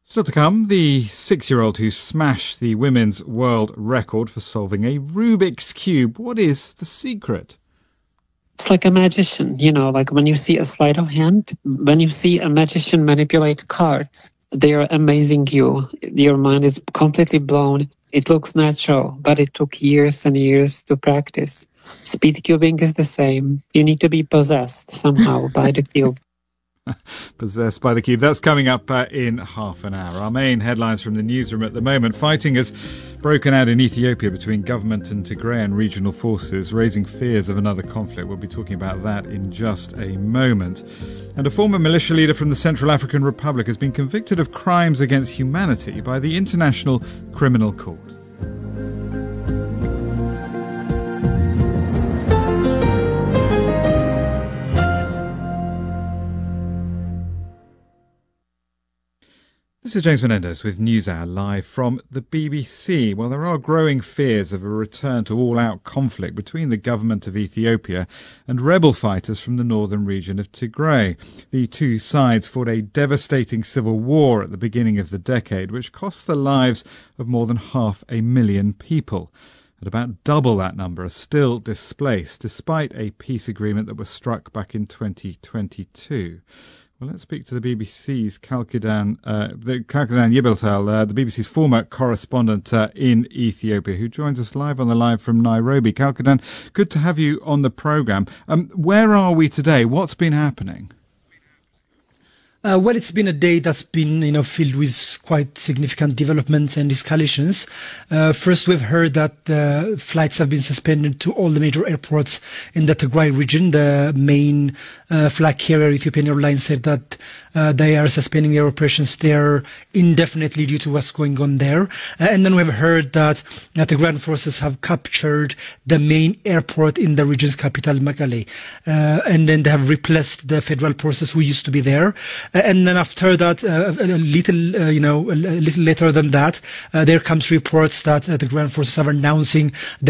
Still to come, the 6-year-old who smashed the women's world record for solving a Rubik's Cube. What is the secret? It's like a magician, like when you see a sleight of hand, when you see a magician manipulate cards, they are amazing you. Your mind is completely blown. It looks natural, but it took years and years to practice. Speed cubing is the same. You need to be possessed somehow by the cube. Possessed by the cube. That's coming up in half an hour. Our main headlines from the newsroom at the moment. Fighting has broken out in Ethiopia between government and Tigrayan regional forces, raising fears of another conflict. We'll be talking about that in just a moment. And a former militia leader from the Central African Republic has been convicted of crimes against humanity by the International Criminal Court. This is James Menendez with NewsHour live from the BBC. Well, there are growing fears of a return to all-out conflict between the government of Ethiopia and rebel fighters from the northern region of Tigray. The two sides fought a devastating civil war at the beginning of the decade, which cost the lives of more than 500,000 people. And about double that number are still displaced, despite a peace agreement that was struck back in 2022. Well, let's speak to the BBC's Kalkidan Yibeltal, the BBC's former correspondent in Ethiopia, who joins us live on the line from Nairobi. Kalkidan, good to have you on the programme. Where are we today? What's been happening? Well, it's been a day that's been, filled with quite significant developments and escalations. First, we've heard that flights have been suspended to all the major airports in the Tigray region. The main flag carrier, Ethiopian Airlines, said that they are suspending their operations there indefinitely due to what's going on there. And then we've heard that the Tigrayan forces have captured the main airport in the region's capital, Mekelle. And then they have replaced the federal forces who used to be there. And then after that, a little later than that, there comes reports that the Tigrayan forces are announcing